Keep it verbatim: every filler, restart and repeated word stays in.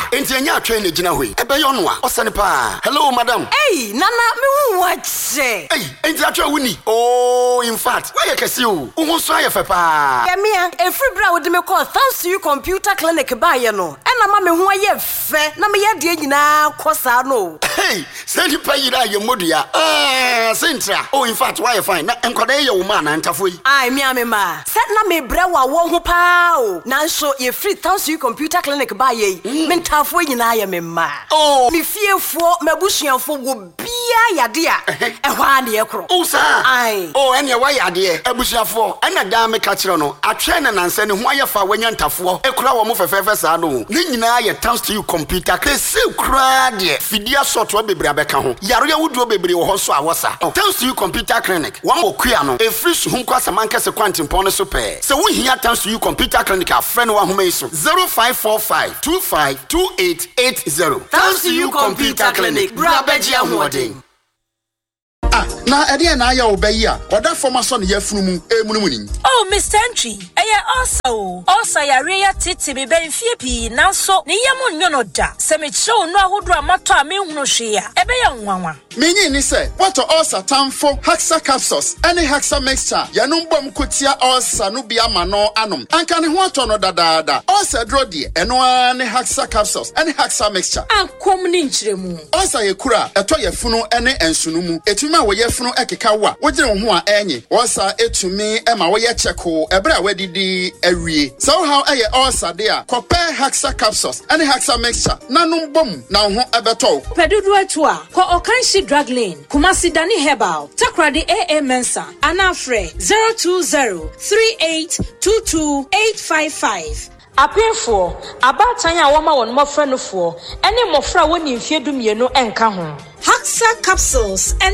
Ah, enti anya atwe na gina hoi. Ebe yo no a, osane pa. Hello madam. Hey, nana me hu wache. Hey, enti atwe wuni. Oh, in fact, why you kesi o? Wo so aye fe pa. Ya mia, e free bra wo de me call thanks to you computer clinic ba ye no. E na ma me hu aye fe, na me ye de nyina kosa no. Hey, send pa yira ye modua. Ah, sentra. Oh, in fact, why you fine? Na enkoda ye wo ma na ntafo yi. Ai mia me ma. Set na me bra wa wo ho pa o. Na so ye free thanks to you computer clinic ba ye. Me ntafo nyina ye me ma. Oh, me fiefo mabusuafo wo bia yade a. E hwa na ye kro. Oh, sir. Ai. Oh, ene wa yade abusuafo. Ena da me ka kire no. Atwe na nanse ne ho aye fa wanya ntafo. E kura wo mo fefefe sa no. Ne nyina ye thanks to you computer. Ke se kura de. Fidia soto bebre abeka ho. Yaro ya wuduo bebre wo ho so awosa. Thanks to you computer clinic. One mo kua no. E free su hunko asamanka se kwantimpon no so pe. Se wo hia thanks to you computer clinic a friend wa homa iso. zero five four five two five two eight eight zero. Thanks to you computer clinic. Bra beji ahoden. Ah, na ede na aya obayi a oda forma so ne yafunu mu emunum ni. Oh, Mister Entry, eye also. Also ya reya titi be ben fie pi nanso ne yam nyo no da. Se me chew no ahodo amato a me hunu hwe a ebe ye nwanwa. Menyi ni se, what also tamfo Haxa capsules, any Haxa mixture, yanum bom kutia also no bia mano anum. Anka ne ho ato no dadaada. Also drodi, eno ani Haxa capsules, any Haxa mixture. Ankom ni nchiremu. Also ye kura, eto ye funu ene ensunumu. Etuma wo ye funu ekeka wa. Wogire ho a enyi. Also etumi ema wo ye cheko, ebre a wedidi awie. So how eye also there, compare Haxa capsules, any Haxa mixture. Nanum bom na ho ebeto. Pedudu atua, ko okanshi Drug Lane, Kumasi Dani Herbal, Takradi A A Mensa, Anafre zero two zero three eight two two eight five five. Apefo, abatanya wama won mofra no fo, ene mofra woni mfie du mienu enka ho. Haxa capsules, ene